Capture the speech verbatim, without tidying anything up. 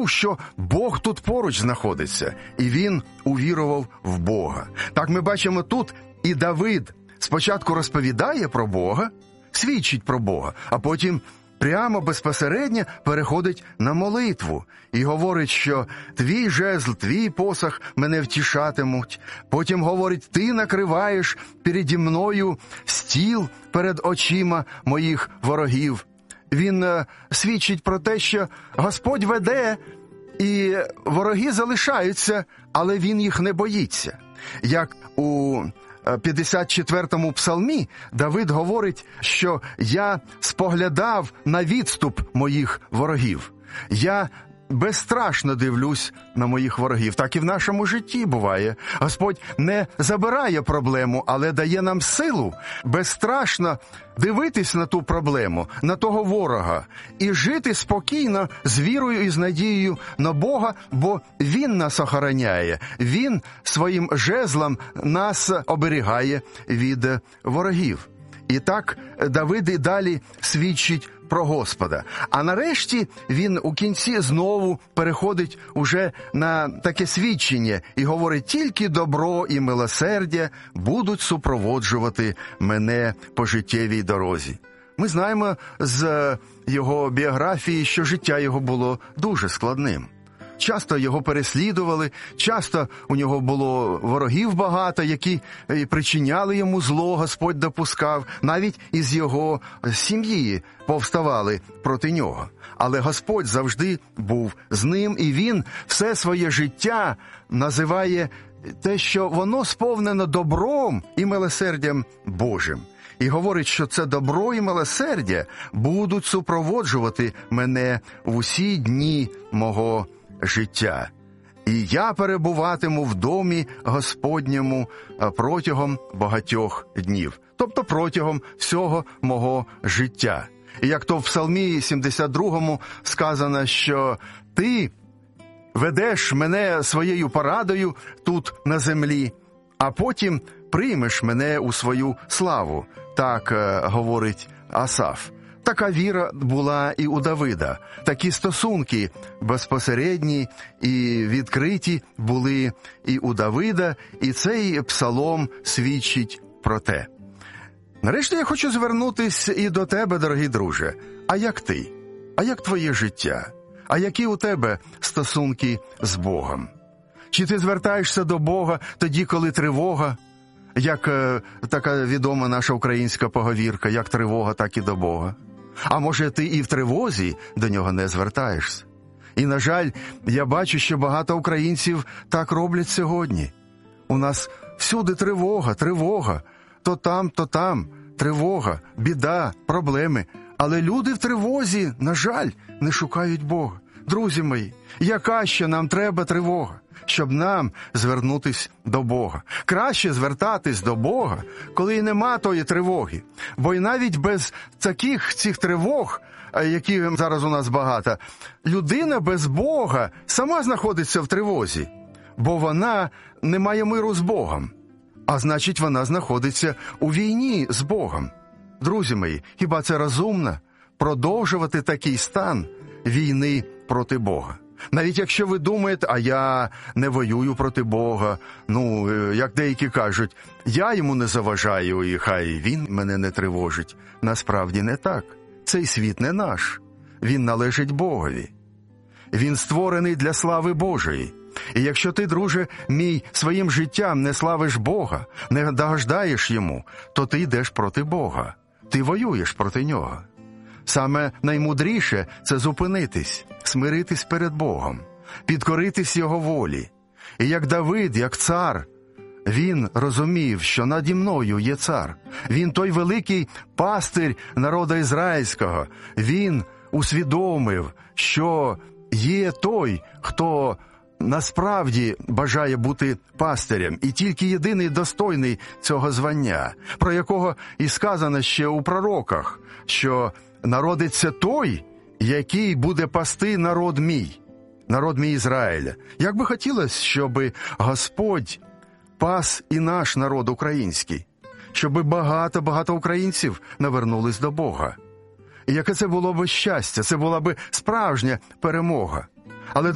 відчув, що Бог тут поруч знаходиться, і він увірував в Бога. Так ми бачимо тут, і Давид спочатку розповідає про Бога, свідчить про Бога, а потім прямо безпосередньо переходить на молитву і говорить, що «твій жезл, твій посох мене втішатимуть». Потім говорить «ти накриваєш переді мною стіл перед очима моїх ворогів». Він е, свідчить про те, що Господь веде, і вороги залишаються, але він їх не боїться. Як у п'ятдесят четвертому псалмі Давид говорить, що «я споглядав на відступ моїх ворогів». Я безстрашно дивлюсь на моїх ворогів. Так і в нашому житті буває. Господь не забирає проблему, але дає нам силу безстрашно дивитись на ту проблему, на того ворога, і жити спокійно з вірою і з надією на Бога, бо Він нас охороняє. Він своїм жезлом нас оберігає від ворогів. І так Давид і далі свідчить про Господа. А нарешті він у кінці знову переходить уже на таке свідчення і говорить: «Тільки добро і милосердя будуть супроводжувати мене по життєвій дорозі». Ми знаємо з його біографії, що життя його було дуже складним. Часто його переслідували, часто у нього було ворогів багато, які причиняли йому зло, Господь допускав. Навіть із його сім'ї повставали проти нього. Але Господь завжди був з ним, і він все своє життя називає те, що воно сповнено добром і милосердям Божим. І говорить, що це добро і милосердя будуть супроводжувати мене в усі дні мого життя. І я перебуватиму в домі Господньому протягом багатьох днів. Тобто протягом всього мого життя. І як то в Псалмі сімдесят другому сказано, що «ти ведеш мене своєю порадою тут на землі, а потім приймеш мене у свою славу». Так говорить Асаф. Така віра була і у Давида. Такі стосунки безпосередні і відкриті були і у Давида, і цей псалом свідчить про те. Нарешті я хочу звернутися і до тебе, дорогий друже. А як ти? А як твоє життя? А які у тебе стосунки з Богом? Чи ти звертаєшся до Бога тоді, коли тривога? Як е, така відома наша українська поговірка, як тривога, так і до Бога. А може, ти і в тривозі до нього не звертаєшся? І, на жаль, я бачу, що багато українців так роблять сьогодні. У нас всюди тривога, тривога. То там, то там. Тривога, біда, проблеми. Але люди в тривозі, на жаль, не шукають Бога. Друзі мої, яка ще нам треба тривога, щоб нам звернутись до Бога? Краще звертатись до Бога, коли й нема тої тривоги. Бо й навіть без таких цих тривог, які зараз у нас багато, людина без Бога сама знаходиться в тривозі, бо вона не має миру з Богом. А значить, вона знаходиться у війні з Богом. Друзі мої, хіба це розумно продовжувати такий стан війни проти Бога? Навіть якщо ви думаєте, а я не воюю проти Бога, ну, як деякі кажуть, я йому не заважаю, і хай він мене не тривожить. Насправді не так. Цей світ не наш. Він належить Богові. Він створений для слави Божої. І якщо ти, друже мій, своїм життям не славиш Бога, не догождаєш йому, то ти йдеш проти Бога. Ти воюєш проти нього. Саме наймудріше – це зупинитись, смиритись перед Богом, підкоритись Його волі. І як Давид, як цар, він розумів, що наді мною є цар. Він той великий пастир народу ізраїльського. Він усвідомив, що є той, хто насправді бажає бути пастирем, і тільки єдиний достойний цього звання, про якого і сказано ще у пророках, що народиться той, який буде пасти народ мій, народ мій Ізраїля. Як би хотілося, щоб Господь пас і наш народ український, щоб багато-багато українців навернулись до Бога. І яке це було б щастя, це була б справжня перемога. Але